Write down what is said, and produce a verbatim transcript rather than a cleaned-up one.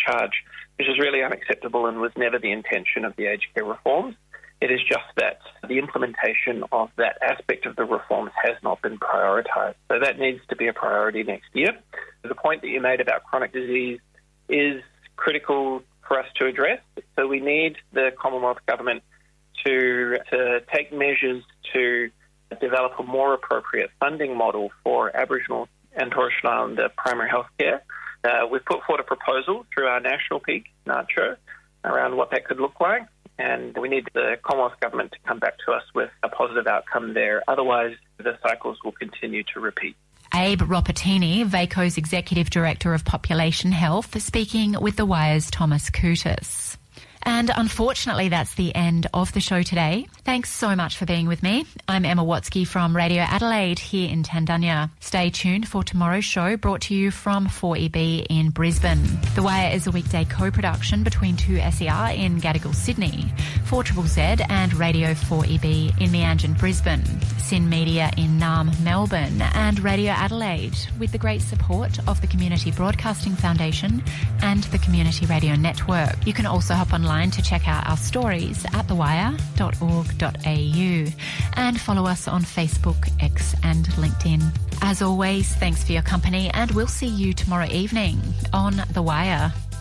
discharge, which is really unacceptable and was never the intention of the aged care reforms. It is just that the implementation of that aspect of the reforms has not been prioritised. So that needs to be a priority next year. The point that you made about chronic disease is critical for us to address. So we need the Commonwealth Government to, to take measures to develop a more appropriate funding model for Aboriginal and Torres Strait Islander primary health care. Uh, we've put forward a proposal through our national peak, NACHO, around what that could look like. And we need the Commonwealth Government to come back to us with a positive outcome there. Otherwise, the cycles will continue to repeat. Abe Ropatini, VACO's Executive Director of Population Health, speaking with The Wire's Thomas Coutis. And unfortunately, that's the end of the show today. Thanks so much for being with me. I'm Emma Watsky from Radio Adelaide here in Tandunya. Stay tuned for tomorrow's show, brought to you from four E B in Brisbane. The Wire is a weekday co-production between two S E R in Gadigal, Sydney, four Z Z Z and Radio four E B in Meanjin, Brisbane, Sin Media in Naarm, Melbourne, and Radio Adelaide, with the great support of the Community Broadcasting Foundation and the Community Radio Network. You can also hop online to check out our stories at the wire dot org dot a u and follow us on Facebook, X and LinkedIn. As always, thanks for your company, and we'll see you tomorrow evening on The Wire.